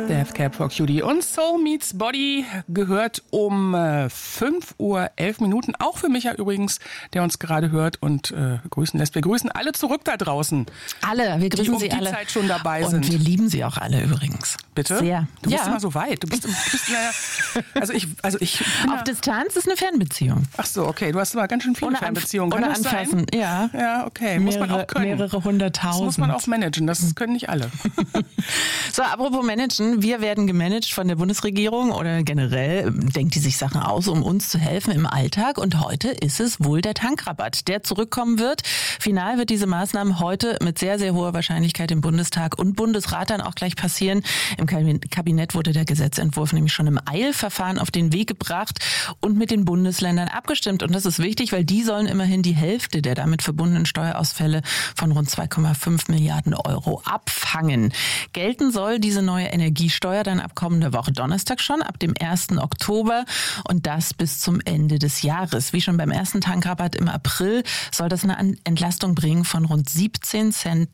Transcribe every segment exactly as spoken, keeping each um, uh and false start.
Death Cab for Cutie und Soul Meets Body gehört um äh, fünf Uhr elf Minuten. Auch für Micha übrigens, der uns gerade hört und äh, grüßen lässt. Wir grüßen alle zurück da draußen. Alle, wir grüßen die um sie die alle. Zeit schon dabei und sind. Und wir lieben sie auch alle übrigens. Bitte? Sehr. Du bist ja. immer so weit. Du bist, du bist ja, also ich, also ich Auf Distanz ist eine Fernbeziehung. Ach so, okay. Du hast immer ganz schön viele ohne Fernbeziehungen. Kann ohne das anfassen, sein? ja. Ja, okay. Mehrere, muss man auch können. Mehrere hunderttausend. Das muss man auch managen. Das können nicht alle. So, apropos managen. Wir werden gemanagt von der Bundesregierung oder generell denkt die sich Sachen aus, um uns zu helfen im Alltag. Und heute ist es wohl der Tankrabatt, der zurückkommen wird. Final wird diese Maßnahme heute mit sehr, sehr hoher Wahrscheinlichkeit im Bundestag und Bundesrat dann auch gleich passieren. Im Kabinett wurde der Gesetzentwurf nämlich schon im Eilverfahren auf den Weg gebracht und mit den Bundesländern abgestimmt. Und das ist wichtig, weil die sollen immerhin die Hälfte der damit verbundenen Steuerausfälle von rund zwei Komma fünf Milliarden Euro abfangen. Gelten soll diese neue Energiesteuer dann ab kommender Woche Donnerstag schon, ab dem ersten Oktober und das bis zum Ende des Jahres. Wie schon beim ersten Tankrabatt im April soll das eine Entlastung bringen von rund siebzehn Cent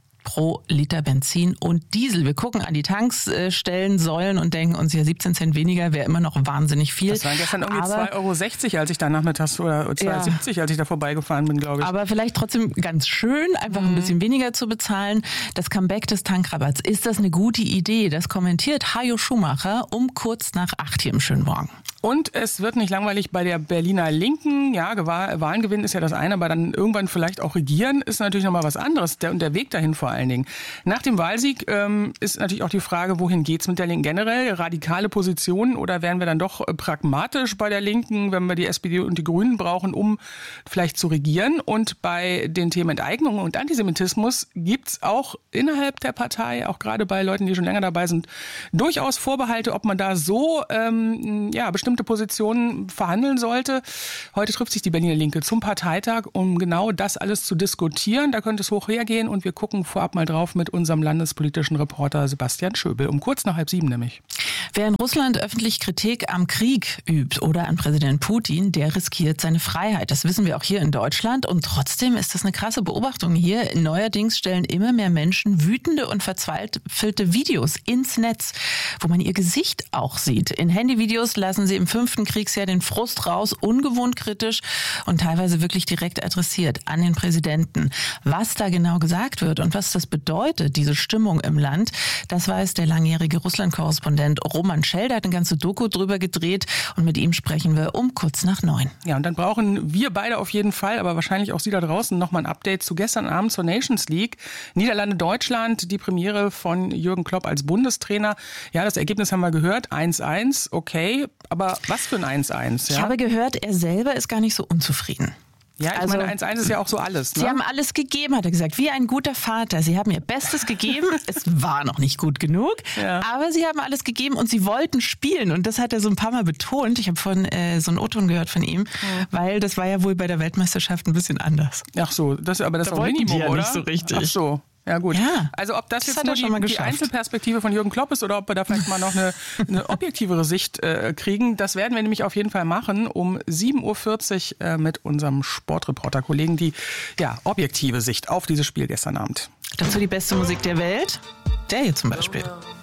pro Liter Benzin und Diesel. Wir gucken an die Tankstellen, Säulen und denken uns, ja, siebzehn Cent weniger wäre immer noch wahnsinnig viel. Das waren gestern irgendwie zwei Euro sechzig, als ich da nachmittags, oder zwei Euro siebzig, ja. als ich da vorbeigefahren bin, glaube ich. Aber vielleicht trotzdem ganz schön, einfach mhm. ein bisschen weniger zu bezahlen. Das Comeback des Tankrabatts, ist das eine gute Idee? Das kommentiert Hajo Schumacher um kurz nach acht hier im schönen Morgen. Und es wird nicht langweilig bei der Berliner Linken. Ja, Wahlen gewinnen ist ja das eine, aber dann irgendwann vielleicht auch regieren ist natürlich nochmal was anderes. Der, und der Weg dahin vor allen Dingen. Nach dem Wahlsieg ähm, ist natürlich auch die Frage, wohin geht's mit der Linken generell? Radikale Positionen oder werden wir dann doch pragmatisch bei der Linken, wenn wir die S P D und die Grünen brauchen, um vielleicht zu regieren? Und bei den Themen Enteignung und Antisemitismus gibt's auch innerhalb der Partei, auch gerade bei Leuten, die schon länger dabei sind, durchaus Vorbehalte, ob man da so ähm, ja bestimmt Positionen verhandeln sollte. Heute trifft sich die Berliner Linke zum Parteitag, um genau das alles zu diskutieren. Da könnte es hoch hergehen und wir gucken vorab mal drauf mit unserem landespolitischen Reporter Sebastian Schöbel. Um kurz nach halb sieben nämlich. Wer in Russland öffentlich Kritik am Krieg übt oder an Präsident Putin, der riskiert seine Freiheit. Das wissen wir auch hier in Deutschland und trotzdem ist das eine krasse Beobachtung hier. Neuerdings stellen immer mehr Menschen wütende und verzweifelte Videos ins Netz, wo man ihr Gesicht auch sieht. In Handyvideos lassen sie im fünften Kriegsjahr den Frust raus, ungewohnt kritisch und teilweise wirklich direkt adressiert an den Präsidenten. Was da genau gesagt wird und was das bedeutet, diese Stimmung im Land, das weiß der langjährige Russland-Korrespondent Roman Schell. Der hat eine ganze Doku drüber gedreht und mit ihm sprechen wir um kurz nach neun. Ja, und dann brauchen wir beide auf jeden Fall, aber wahrscheinlich auch Sie da draußen, nochmal ein Update zu gestern Abend zur Nations League. Niederlande-Deutschland, die Premiere von Jürgen Klopp als Bundestrainer. Ja, das Ergebnis haben wir gehört, eins eins, okay, aber was für ein eins eins? Ja? Ich habe gehört, er selber ist gar nicht so unzufrieden. Ja, ich also, meine, eins eins ist ja auch so alles. Ne? Sie haben alles gegeben, hat er gesagt, wie ein guter Vater. Sie haben ihr Bestes gegeben, es war noch nicht gut genug, ja. aber sie haben alles gegeben und sie wollten spielen. Und das hat er so ein paar Mal betont. Ich habe von äh, so einen O-Ton gehört von ihm, ja. weil das war ja wohl bei der Weltmeisterschaft ein bisschen anders. Ach so, das, aber das da ist auch Minimum, ja oder? Nicht so richtig. Ach so. Ja gut, ja, also ob das, das jetzt nur die, die Einzelperspektive von Jürgen Klopp ist oder ob wir da vielleicht mal noch eine, eine objektivere Sicht äh, kriegen, das werden wir nämlich auf jeden Fall machen um sieben Uhr vierzig äh, mit unserem Sportreporter-Kollegen, die ja, objektive Sicht auf dieses Spiel gestern Abend. Dazu die beste Musik der Welt, der hier zum Beispiel.